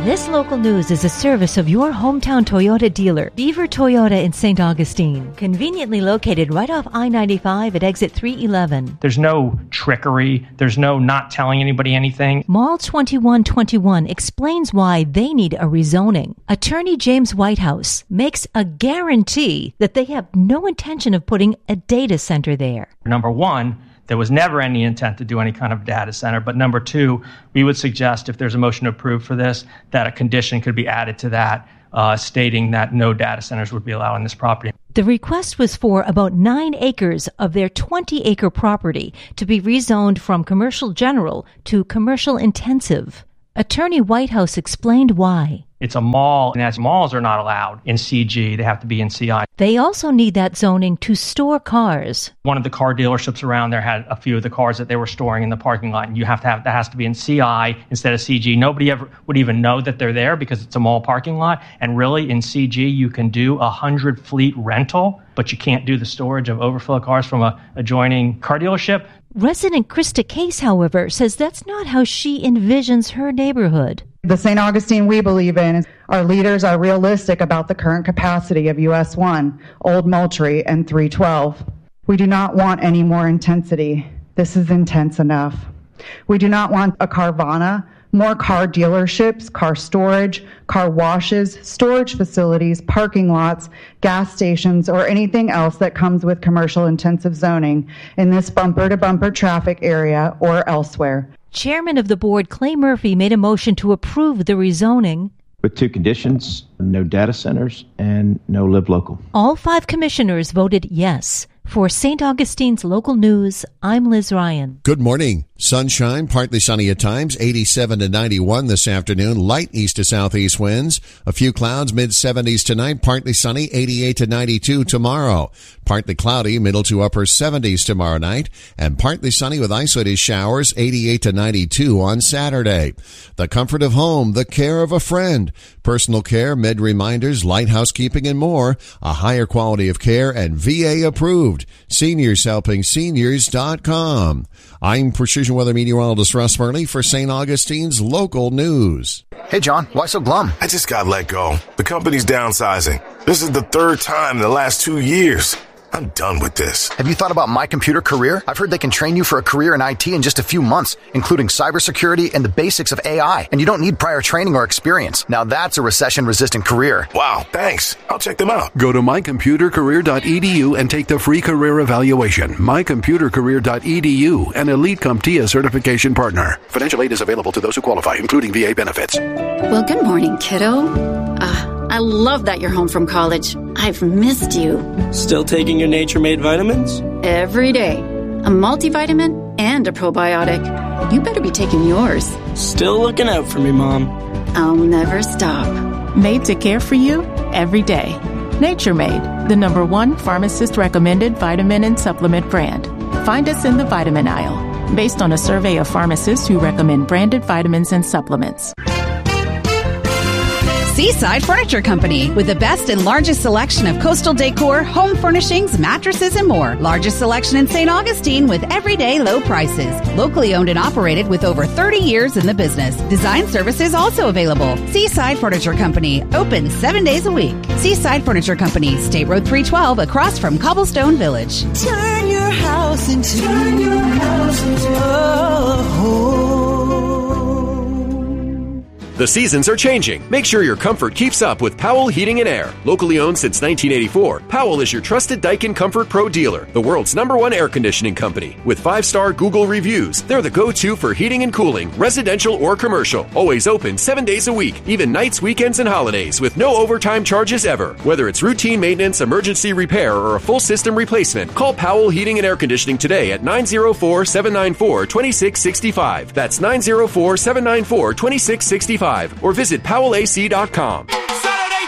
This local news is a service of your hometown Toyota dealer, Beaver Toyota in St. Augustine, conveniently located right off I-95 at exit 311. There's no trickery. There's no not telling anybody anything. Mall 2121 explains why they need a rezoning. Attorney James Whitehouse makes a guarantee that they have no intention of putting a data center there. Number one, there was never any intent to do any kind of data center. But number two, we would suggest if there's a motion to approve for this, that a condition could be added to that, stating that no data centers would be allowed on this property. The request was for about 9 acres of their 20-acre property to be rezoned from commercial general to commercial intensive. Attorney Whitehouse explained why. It's a mall, and as malls are not allowed in CG, they have to be in CI. They also need that zoning to store cars. One of the car dealerships around there had a few of the cars that they were storing in the parking lot, and that has to be in CI instead of CG. Nobody ever would even know that they're there because it's a mall parking lot. And really, in CG, you can do 100 fleet rental, but you can't do the storage of overflow cars from a adjoining car dealership. Resident Krista Case, however, says that's not how she envisions her neighborhood. The St. Augustine we believe in is our leaders are realistic about the current capacity of US 1, Old Moultrie, and 312. We do not want any more intensity. This is intense enough. We do not want a Carvana, more car dealerships, car storage, car washes, storage facilities, parking lots, gas stations, or anything else that comes with commercial intensive zoning in this bumper-to-bumper traffic area or elsewhere. Chairman of the board, Clay Murphy, made a motion to approve the rezoning. With 2 conditions, no data centers and no live local. All 5 commissioners voted yes. For St. Augustine's local news, I'm Liz Ryan. Good morning. Sunshine, partly sunny at times, 87 to 91 this afternoon. Light east to southeast winds. A few clouds, mid-70s tonight. Partly sunny, 88 to 92 tomorrow. Partly cloudy, middle to upper 70s tomorrow night. And partly sunny with isolated showers, 88 to 92 on Saturday. The comfort of home, the care of a friend. Personal care, med reminders, light housekeeping, and more. A higher quality of care and VA approved. SeniorsHelpingSeniors.com. I'm Precision Weather Meteorologist Russ Murley for St. Augustine's local news. Hey, John, why so glum? I just got let go. The company's downsizing. This is the 3rd time in the last 2 years. I'm done with this. Have you thought about My Computer Career? I've heard they can train you for a career in IT in just a few months, including cybersecurity and the basics of AI. And you don't need prior training or experience. Now that's a recession-resistant career. Wow, thanks. I'll check them out. Go to mycomputercareer.edu and take the free career evaluation. mycomputercareer.edu, an Elite CompTIA certification partner. Financial aid is available to those who qualify, including VA benefits. Well, good morning, kiddo. I love that you're home from college. I've missed you. Still taking your Nature-Made vitamins? Every day. A multivitamin and a probiotic. You better be taking yours. Still looking out for me, Mom. I'll never stop. Made to care for you every day. Nature-Made, the #1 pharmacist-recommended vitamin and supplement brand. Find us in the vitamin aisle, based on a survey of pharmacists who recommend branded vitamins and supplements. Seaside Furniture Company, with the best and largest selection of coastal decor, home furnishings, mattresses, and more. Largest selection in St. Augustine with everyday low prices. Locally owned and operated with over 30 years in the business. Design services also available. Seaside Furniture Company, open 7 days a week. Seaside Furniture Company, State Road 312, across from Cobblestone Village. Turn your house into a home. The seasons are changing. Make sure your comfort keeps up with Powell Heating and Air. Locally owned since 1984, Powell is your trusted Daikin Comfort Pro dealer, the world's #1 air conditioning company. With 5-star Google reviews, they're the go-to for heating and cooling, residential or commercial. Always open 7 days a week, even nights, weekends, and holidays, with no overtime charges ever. Whether it's routine maintenance, emergency repair, or a full system replacement, call Powell Heating and Air Conditioning today at 904-794-2665. That's 904-794-2665. Or visit PowellAC.com.